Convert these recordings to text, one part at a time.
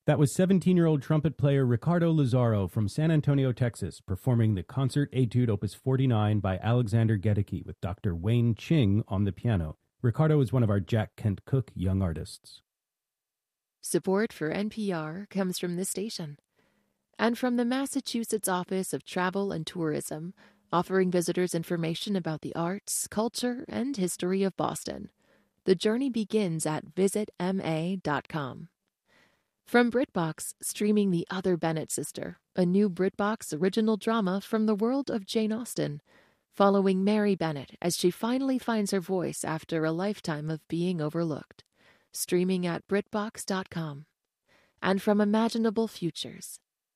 That was 17-year-old trumpet player Ricardo Lazaro from San Antonio, Texas, performing the Concert Etude Opus 49 by Alexander Gedeke with Dr. Wayne Ching on the piano. Ricardo is one of our Jack Kent Cooke Young Artists. Support for NPR comes from this station and from the Massachusetts Office of Travel and Tourism, offering visitors information about the arts, culture, and history of Boston. The journey begins at visitma.com. From BritBox, streaming The Other Bennett Sister, a new BritBox original drama from the world of Jane Austen, following Mary Bennett as she finally finds her voice after a lifetime of being overlooked. Streaming at BritBox.com. And from Imaginable Futures.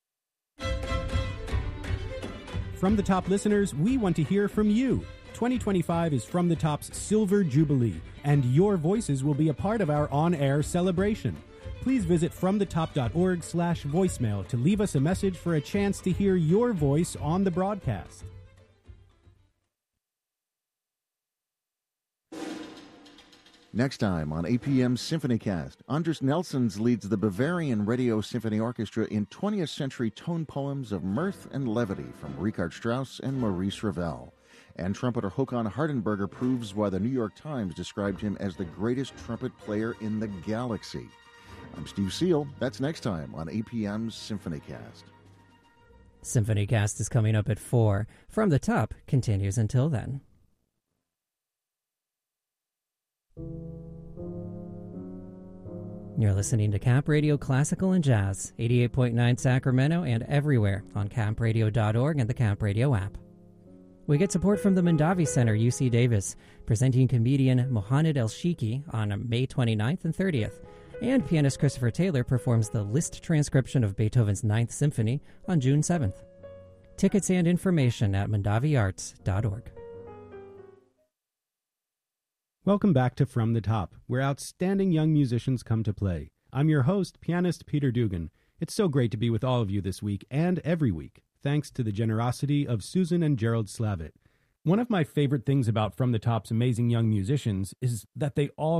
From the Top listeners, we want to hear from you. 2025 is From the Top's Silver Jubilee, and your voices will be a part of our on-air celebration. Please visit fromthetop.org/voicemail to leave us a message for a chance to hear your voice on the broadcast. Next time on APM's SymphonyCast, Anders Nelsons leads the Bavarian Radio Symphony Orchestra in 20th century tone poems of mirth and levity from Richard Strauss and Maurice Ravel. And trumpeter Håkan Hardenberger proves why the New York Times described him as the greatest trumpet player in the galaxy. I'm Steve Seal. That's next time on APM's SymphonyCast. SymphonyCast is coming up at 4. From the Top continues until then. You're listening to Camp Radio Classical and Jazz, 88.9 Sacramento and everywhere on campradio.org and the Camp Radio app. We get support from the Mondavi Center, UC Davis, presenting comedian Mohanad El-Shiki on May 29th and 30th. And pianist Christopher Taylor performs the Liszt transcription of Beethoven's Ninth Symphony on June 7th. Tickets and information at mondaviarts.org. Welcome back to From the Top, where outstanding young musicians come to play. I'm your host, pianist Peter Dugan. It's so great to be with all of you this week and every week, thanks to the generosity of Susan and Gerald Slavitt. One of my favorite things about From the Top's amazing young musicians is that they all